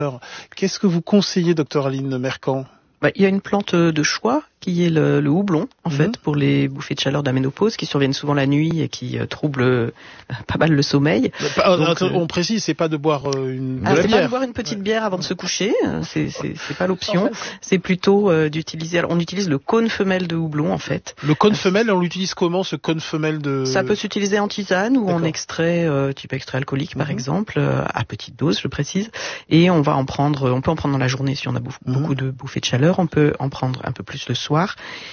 Alors, qu'est-ce que vous conseillez, docteur Aline Mercant? Il y a une plante de choix qui est le houblon, en fait, pour les bouffées de chaleur de la ménopause qui surviennent souvent la nuit et qui troublent pas mal le sommeil. Donc, on précise, c'est pas de boire une c'est bière. pas de boire une petite bière avant de se coucher, c'est pas l'option. C'est plutôt d'utiliser. Alors, on utilise le cône femelle de houblon, en fait. Le cône femelle, on l'utilise comment, ce cône femelle de... Ça peut s'utiliser en tisane ou en extrait, type extrait alcoolique, par exemple, à petite dose, je précise. Et on peut en prendre dans la journée si on a beaucoup de bouffées de chaleur. On peut en prendre un peu plus le soir.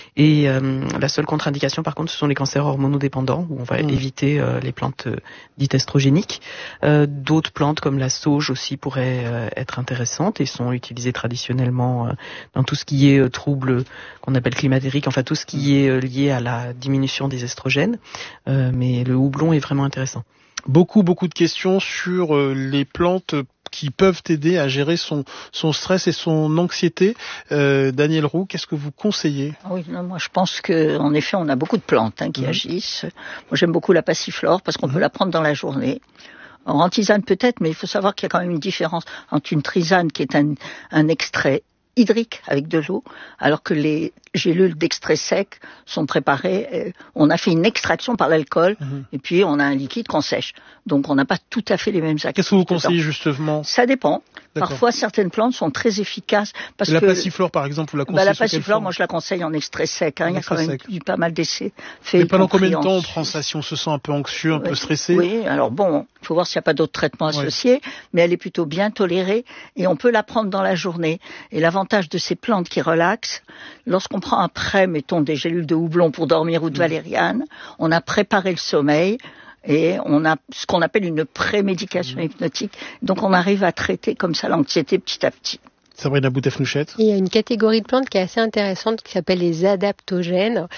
Et la seule contre-indication, par contre, ce sont les cancers hormonodépendants, où on va éviter les plantes dites estrogéniques. D'autres plantes, comme la sauge aussi, pourraient être intéressantes et sont utilisées traditionnellement dans tout ce qui est troubles qu'on appelle climatériques, enfin tout ce qui est lié à la diminution des estrogènes. Mais le houblon est vraiment intéressant. Beaucoup de questions sur les plantes qui peuvent aider à gérer son stress et son anxiété. Daniel Roux, qu'est-ce que vous conseillez? Oui, moi je pense qu'en effet on a beaucoup de plantes qui agissent. Moi j'aime beaucoup la passiflore parce qu'on peut la prendre dans la journée. En tisane peut-être, mais il faut savoir qu'il y a quand même une différence entre une tisane qui est un extrait hydrique avec de l'eau, alors que les gélules d'extrait sec sont préparées, on a fait une extraction par l'alcool, et puis on a un liquide qu'on sèche. Donc on n'a pas tout à fait les mêmes activités. Qu'est-ce que vous conseillez justement? Ça dépend. Parfois, certaines plantes sont très efficaces. Parce la que passiflore, par exemple, vous la conseillez? La passiflore, moi je la conseille en extrait sec. Il y a quand même eu pas mal d'essais faits. Mais pendant combien de temps on prend ça si on se sent un peu anxieux, un peu stressé? Oui, alors bon, il faut voir s'il n'y a pas d'autres traitements associés, mais elle est plutôt bien tolérée et on peut la prendre dans la journée. Et l'avantage de ces plantes qui relaxent, lorsqu'on prend après, mettons, des gélules de houblon pour dormir ou de valériane, on a préparé le sommeil. Et on a ce qu'on appelle une prémédication hypnotique. Donc on arrive à traiter comme ça l'anxiété petit à petit. Sabrina Boutef-Nouchette. Il y a une catégorie de plantes qui est assez intéressante qui s'appelle les adaptogènes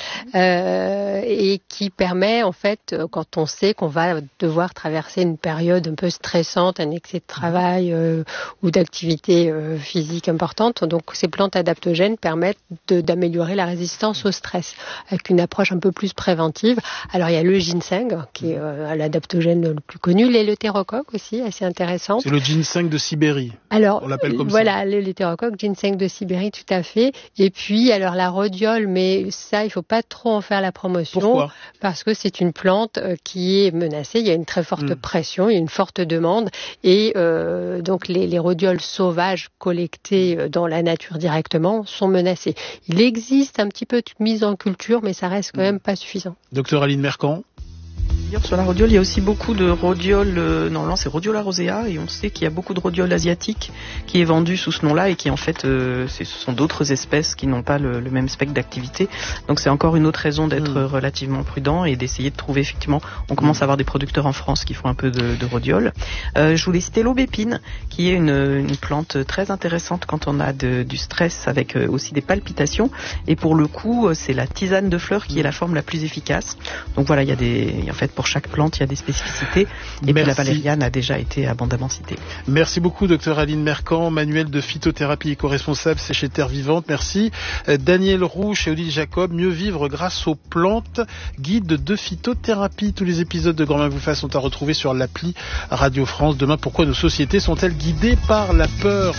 et qui permet en fait, quand on sait qu'on va devoir traverser une période un peu stressante, un excès de travail ou d'activité physique importante, donc ces plantes adaptogènes permettent d'améliorer la résistance au stress avec une approche un peu plus préventive. Alors il y a le ginseng qui est l'adaptogène le plus connu, l'éleutérocoque aussi, assez intéressant. C'est le ginseng de Sibérie. Alors on l'appelle comme ça. L'éleutérocoque, ginseng de Sibérie, tout à fait. Et puis, alors la rhodiole, mais ça, il faut pas trop en faire la promotion. Pourquoi? Parce que c'est une plante qui est menacée. Il y a une très forte pression, il y a une forte demande. Et donc, les rhodioles sauvages collectées dans la nature directement sont menacées. Il existe un petit peu de mise en culture, mais ça reste quand même pas suffisant. Docteur Aline Mercant. Sur la rhodiole, il y a aussi beaucoup de rhodiole, normalement c'est Rhodiola rosea, et on sait qu'il y a beaucoup de rhodiole asiatique qui est vendu sous ce nom-là et qui en fait, ce sont d'autres espèces qui n'ont pas le même spectre d'activité. Donc c'est encore une autre raison d'être relativement prudent et d'essayer de trouver effectivement, on commence à avoir des producteurs en France qui font un peu de rhodiole. Je voulais citer l'aubépine, qui est une plante très intéressante quand on a du stress avec aussi des palpitations. Et pour le coup, c'est la tisane de fleurs qui est la forme la plus efficace. Donc voilà, en fait, pour chaque plante, il y a des spécificités. Et puis la valériane a déjà été abondamment citée. Merci beaucoup, docteur Aline Mercant, manuel de phytothérapie éco-responsable, c'est chez Terre Vivante. Merci. Daniel Roux chez Odile Jacob, mieux vivre grâce aux plantes, guide de phytothérapie. Tous les épisodes de Grand Main vous fasse sont à retrouver sur l'appli Radio France. Demain, pourquoi nos sociétés sont-elles guidées par la peur?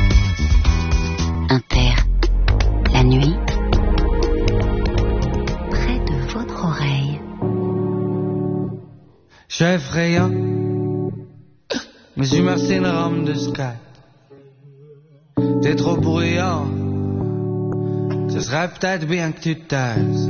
Inter, la nuit, près de votre oreille. Je suis effrayant, mes humeurs c'est une rampe de sky. T'es trop bruyant, ce serait peut-être bien que tu te taises.